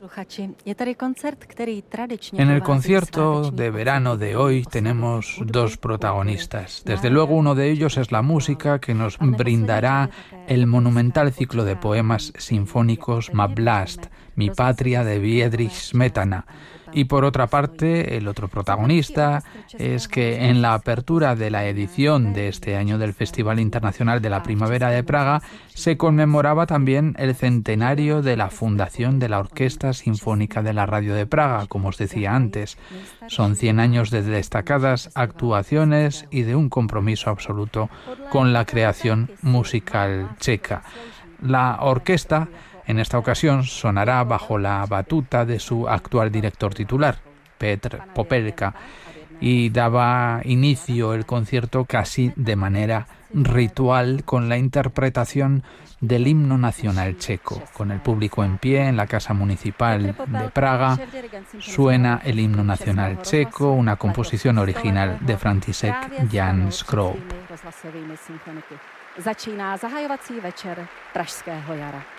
En el concierto de verano de hoy tenemos dos protagonistas. Desde luego uno de ellos es la música que nos brindará el monumental ciclo de poemas sinfónicos Má vlast, Mi patria, de Bedřich Smetana. Y por otra parte, el otro protagonista es que en la apertura de la edición de este año del Festival Internacional de la Primavera de Praga se conmemoraba también el centenario de la fundación de la Orquesta Sinfónica de la Radio de Praga, como os decía antes. Son 100 años de destacadas actuaciones y de un compromiso absoluto con la creación musical checa. La orquesta en esta ocasión sonará bajo la batuta de su actual director titular, Petr Popelka, y daba inicio el concierto casi de manera ritual con la interpretación del himno nacional checo. Con el público en pie en la Casa Municipal de Praga suena el himno nacional checo, una composición original de František Jan Škroup. Začíná zahajovací večer Pražského jara.